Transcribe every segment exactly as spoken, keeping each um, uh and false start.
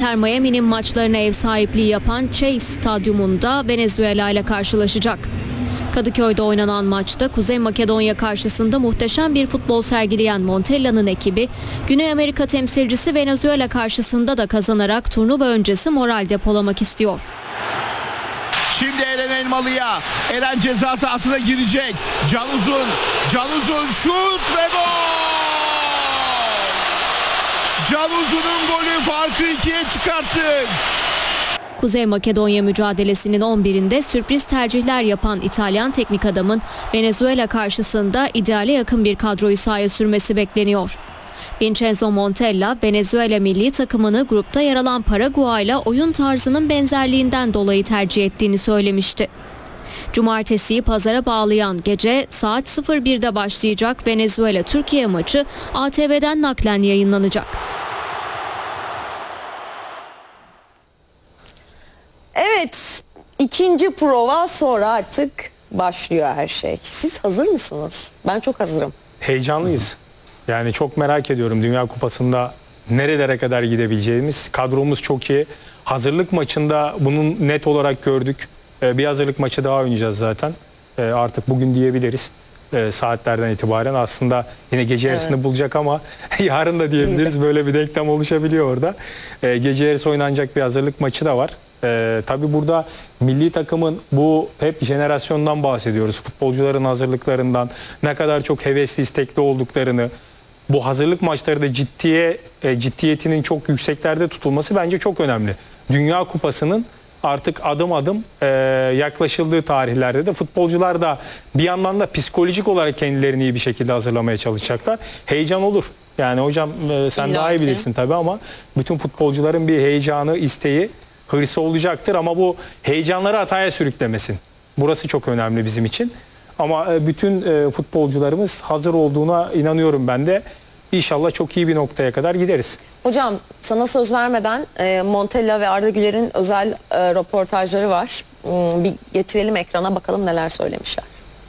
Inter Miami'nin maçlarına ev sahipliği yapan Chase Stadyumunda Venezuela ile karşılaşacak. Kadıköy'de oynanan maçta Kuzey Makedonya karşısında muhteşem bir futbol sergileyen Montella'nın ekibi, Güney Amerika temsilcisi Venezuela karşısında da kazanarak turnuva öncesi moral depolamak istiyor. Şimdi Eren Elmalı'ya, Eren ceza sahasına girecek. Can Uzun, Can Uzun şut ve gol! Can Uzun'un golü farkı ikiye çıkarttı. Kuzey Makedonya mücadelesinin on birinde sürpriz tercihler yapan İtalyan teknik adamın Venezuela karşısında ideale yakın bir kadroyu sahaya sürmesi bekleniyor. Vincenzo Montella, Venezuela milli takımını grupta yer alan Paraguay'la oyun tarzının benzerliğinden dolayı tercih ettiğini söylemişti. Cumartesiyi pazara bağlayan gece saat sıfır birde başlayacak Venezuela-Türkiye maçı A T V'den naklen yayınlanacak. Evet, ikinci prova sonra artık başlıyor her şey. Siz hazır mısınız? Ben çok hazırım. Heyecanlıyız. Yani çok merak ediyorum Dünya Kupası'nda nerelere kadar gidebileceğimiz. Kadromuz çok iyi. Hazırlık maçında bunun net olarak gördük. Bir hazırlık maçı daha oynayacağız zaten. Artık bugün diyebiliriz. Saatlerden itibaren aslında yine gece yarısını evet. bulacak ama yarın da diyebiliriz. Böyle bir denklem oluşabiliyor orada. Gece yarısı oynanacak bir hazırlık maçı da var. Ee, tabii burada milli takımın bu hep jenerasyondan bahsediyoruz. Futbolcuların hazırlıklarından ne kadar çok hevesli, istekli olduklarını, bu hazırlık maçları da ciddiye, e, ciddiyetinin çok yükseklerde tutulması bence çok önemli. Dünya Kupası'nın artık adım adım e, yaklaşıldığı tarihlerde de futbolcular da bir yandan da psikolojik olarak kendilerini iyi bir şekilde hazırlamaya çalışacaklar. Heyecan olur. Yani hocam e, sen İlla daha iyi bilirsin tabii ama bütün futbolcuların bir heyecanı, isteği, hırsı olacaktır ama bu heyecanları hataya sürüklemesin. Burası çok önemli bizim için. Ama bütün futbolcularımız hazır olduğuna inanıyorum ben de. İnşallah çok iyi bir noktaya kadar gideriz. Hocam sana söz vermeden Montella ve Arda Güler'in özel röportajları var. Bir getirelim ekrana bakalım neler söylemişler.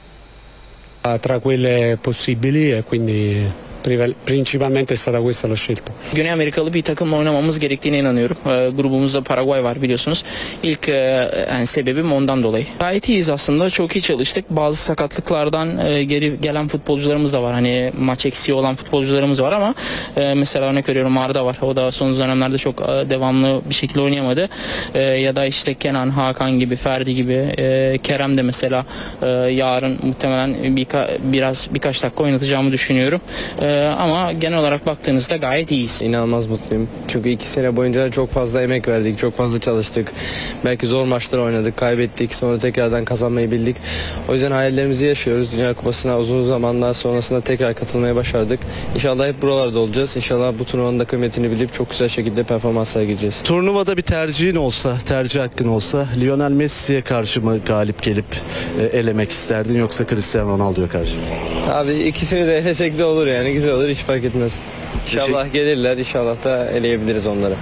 Tra quelle possibili e quindi principalmente è stata questa la scelta. Güney Amerikalı bir takımla oynamamız gerektiğine inanıyorum. E, grubumuzda Paraguay var biliyorsunuz. İlk e, yani sebebim ondan dolayı. Gayet iyiyiz aslında. Çok iyi çalıştık. Bazı sakatlıklardan e, geri gelen futbolcularımız da var. Hani maç eksiği olan futbolcularımız var ama e, mesela örnek veriyorum Arda var. O da son dönemlerde çok e, devamlı bir şekilde oynayamadı. E, ya da işte Kenan, Hakan gibi, Ferdi gibi, e, Kerem de mesela e, yarın muhtemelen birka, biraz birkaç dakika oynatacağımı düşünüyorum. E, ama genel olarak baktığınızda gayet iyiyiz. İnanılmaz mutluyum. Çünkü iki sene boyunca çok fazla emek verdik, çok fazla çalıştık. Belki zor maçlar oynadık, kaybettik. Sonra tekrardan kazanmayı bildik. O yüzden hayallerimizi yaşıyoruz. Dünya Kupası'na uzun zamanlar sonrasında tekrar katılmaya başardık. İnşallah hep buralarda olacağız. İnşallah bu turnuvanın da kıymetini bilip çok güzel şekilde performans sergileyeceğiz. Turnuvada bir tercihin olsa, tercih hakkın olsa Lionel Messi'ye karşı mı galip gelip e, elemek isterdin yoksa Cristiano Ronaldo'ya karşı mı? Tabii ikisini de elesek de olur yani. Güzel olur, hiç fark etmez. İnşallah Teşekkür... gelirler, inşallah da eleyebiliriz onları.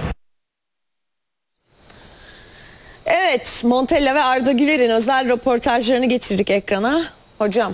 Evet, Montella ve Arda Güler'in özel röportajlarını getirdik ekrana. Hocam.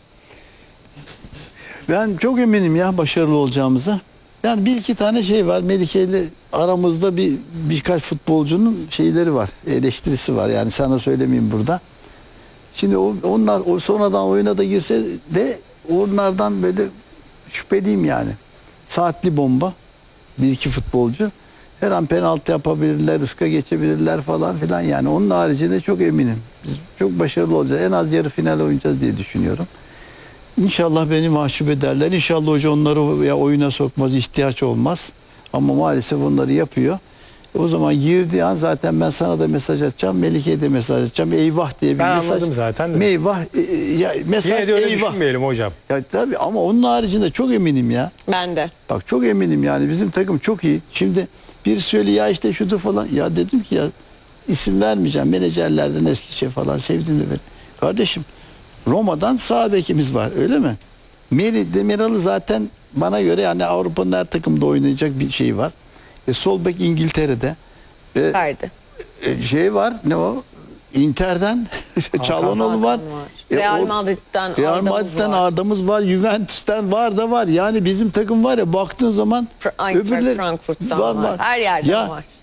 Ben çok eminim ya başarılı olacağımıza. Yani bir iki tane şey var. Melike ile aramızda bir birkaç futbolcunun şeyleri var. Eleştirisi var. Yani sana söylemeyeyim burada. Şimdi o, onlar o sonradan oyuna da girse de onlardan böyle şüpheliyim yani. Saatli bomba. Bir iki futbolcu. Her an penaltı yapabilirler, ıska geçebilirler falan filan. Yani onun haricinde çok eminim. Biz çok başarılı olacağız. En az yarı final oynayacağız diye düşünüyorum. İnşallah beni mahcup ederler. İnşallah hoca onları ya oyuna sokmaz, ihtiyaç olmaz. Ama maalesef onları yapıyor. O zaman girdiği an zaten ben sana da mesaj atacağım, Melike'ye de mesaj atacağım. Eyvah diye bir ben mesaj. Ben anladım zaten. Meyvah, e, ya mesaj yine de öyle eyvah. düşünmeyelim hocam. Ya tabii ama onun haricinde çok eminim ya. Ben de. Bak çok eminim yani bizim takım çok iyi. Şimdi bir söyle ya işte şudur falan. Ya dedim ki ya isim vermeyeceğim. Menajerlerden eski şey falan sevdim de ben. Kardeşim Roma'dan sağ bekimiz var öyle mi? Meri Demiral'ı zaten bana göre yani Avrupa'nın her takımda oynayacak bir şey var. E, sol bek İngiltere'de. E, Verdi. E, şey var ne o? Inter'den Çalhanoğlu var. var. E, Real Madrid'den Real Arda'mız Madrid'den var. Arda'mız var. Juventus'tan var da var. Yani bizim takım var ya baktığın zaman Eintracht Frankfurt'tan var. var. Her yerden ya, var.